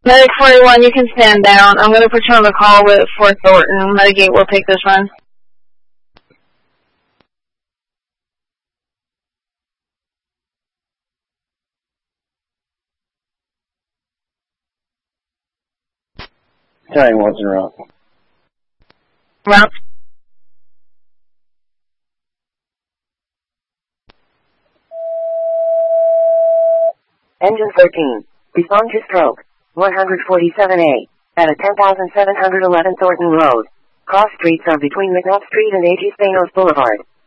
Medic 41, you can stand down. I'm going to put you on the call with Fort Thornton. Medigate will take this one. Sorry, once in a row. Route. Engine 13. Respond to stroke. 147A. At a 10,711 Thornton Road. Cross streets are between McNutt Street and A.G. Spanos Boulevard.